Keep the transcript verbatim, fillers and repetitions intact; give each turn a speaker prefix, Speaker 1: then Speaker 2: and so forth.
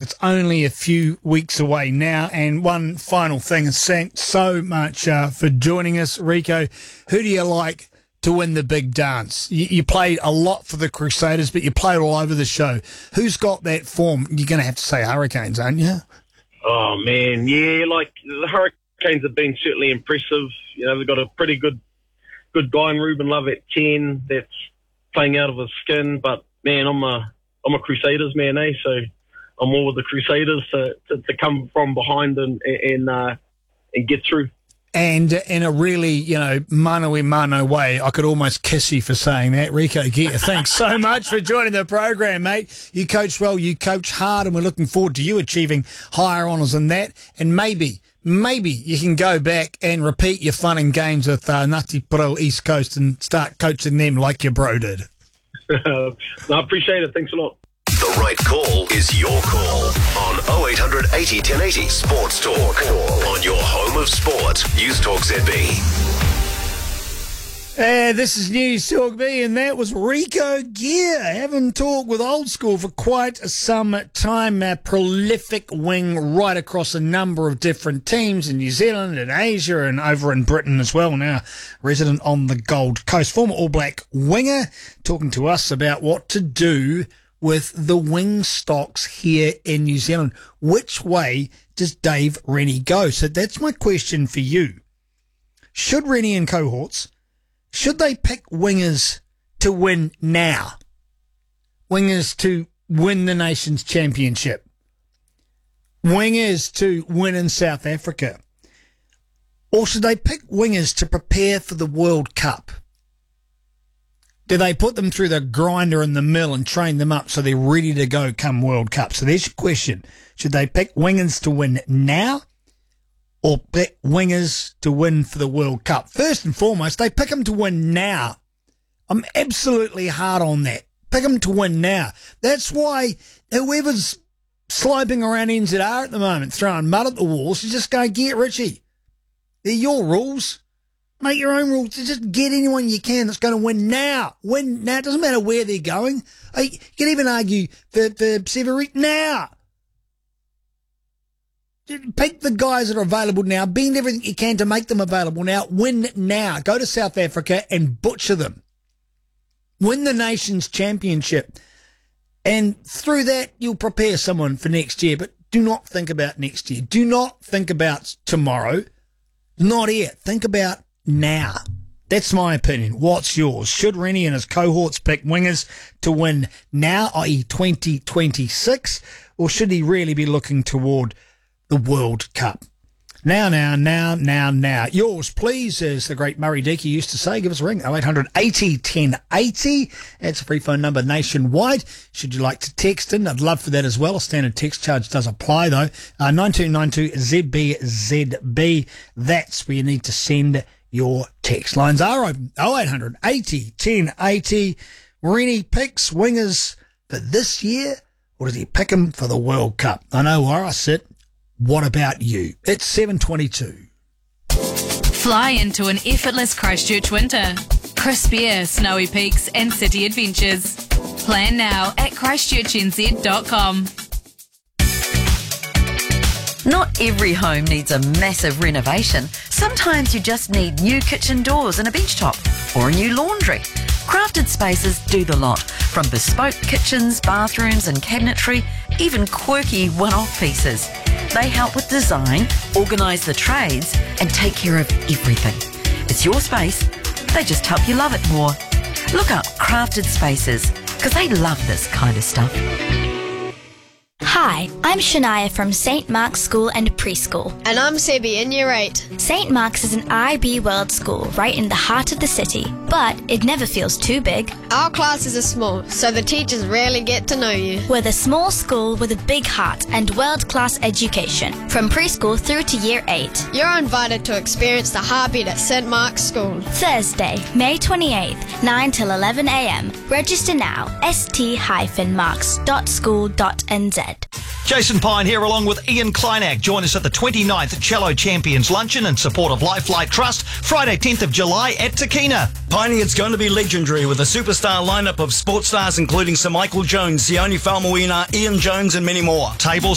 Speaker 1: It's only a few weeks away now. And one final thing, and thanks so much uh, for joining us, Rico. Who do you like to win the big dance? You, you played a lot for the Crusaders, but you played all over the show. Who's got that form? You're going to have to say Hurricanes, aren't you?
Speaker 2: Oh, man, yeah, like the Hurricanes have been certainly impressive. You know, they've got a pretty good good guy in Ruben Love at ten that's playing out of his skin. But, man, I'm a, I'm a Crusaders man, eh? So I'm all with the Crusaders to, to, to come from behind and and, uh, and get through.
Speaker 1: And in a really, you know, mano a mano way, I could almost kiss you for saying that. Rico Gear, thanks so much for joining the program, mate. You coach well, you coach hard, and we're looking forward to you achieving higher honours than that. And maybe, maybe you can go back and repeat your fun and games with uh, Ngāti Porou East Coast and start coaching them like your bro did.
Speaker 2: no, I appreciate it. Thanks a lot.
Speaker 3: The right call is your call on oh eight hundred eighty ten eighty Sports Talk on your home of sport. News Talk Z B.
Speaker 1: Uh, this is News Talk B, and that was Rico Gear. Haven't talked with Old School for quite some time. A prolific wing right across a number of different teams in New Zealand and Asia and over in Britain as well. Now resident on the Gold Coast. Former All Black winger talking to us about what to do with the wing stocks here in New Zealand. Which way does Dave Rennie go? So that's my question for you. Should Rennie and cohorts, should they pick wingers to win now? Wingers to win the Nations Championship? Wingers to win in South Africa? Or should they pick wingers to prepare for the World Cup? Do they put them through the grinder in the mill and train them up so they're ready to go come World Cup? So there's your question. Should they pick wingers to win now or pick wingers to win for the World Cup? First and foremost, they pick them to win now. I'm absolutely hard on that. Pick them to win now. That's why whoever's sloping around N Z R at the moment, throwing mud at the walls, is just go get Richie. They're your rules. Make your own rules. Just get anyone you can that's going to win now. Win now. It doesn't matter where they're going. You can even argue for, for Severick now. Pick the guys that are available now. Bend everything you can to make them available now. Win now. Go to South Africa and butcher them. Win the Nations Championship. And through that, you'll prepare someone for next year. But do not think about next year. Do not think about tomorrow. Not here. Think about now. That's my opinion. What's yours? Should Rennie and his cohorts pick wingers to win now, that is twenty twenty-six, or should he really be looking toward the World Cup? Now, now, now, now, now. Yours, please, as the great Murray Deaky used to say. Give us a ring, oh eight hundred eighty ten eighty. That's a free phone number nationwide. Should you like to text in, I'd love for that as well. A standard text charge does apply, though. Uh, nine two nine two Z B Z B. That's where you need to send your text. Lines are open. oh eight hundred eighty ten eighty. Rennie picks wingers for this year, or does he pick them for the World Cup? I know where I sit. What about you? It's seven twenty-two.
Speaker 4: Fly into an effortless Christchurch winter. Crisp air, snowy peaks and city adventures. Plan now at christchurch n z dot com.
Speaker 5: Not every home needs a massive renovation. Sometimes you just need new kitchen doors and a bench top, or a new laundry. Crafted Spaces do the lot, from bespoke kitchens, bathrooms and cabinetry, even quirky one-off pieces. They help with design, organise the trades and take care of everything. It's your space, they just help you love it more. Look up Crafted Spaces, because they love this kind of stuff.
Speaker 6: Hi, I'm Shania from Saint Mark's School and Preschool.
Speaker 7: And I'm Sebi in Year eight.
Speaker 6: Saint Mark's is an I B World school right in the heart of the city, but it never feels too big.
Speaker 7: Our classes are small, so the teachers rarely get to know you.
Speaker 6: We're the small school with a big heart and world-class education, from preschool through to Year eight.
Speaker 7: You're invited to experience the heartbeat at Saint Mark's School.
Speaker 6: Thursday, May twenty-eighth, nine till eleven a m. Register now, s t dash marks dot school dot n z.
Speaker 8: Jason Pine here along with Ian Kleinak. Join us at the twenty-ninth Cello Champions Luncheon in support of Lifelight Trust, Friday tenth of July at Takina.
Speaker 9: Piney, it's going to be legendary with a superstar lineup of sports stars including Sir Michael Jones, Sione Faumuina, Ian Jones and many more.
Speaker 8: Tables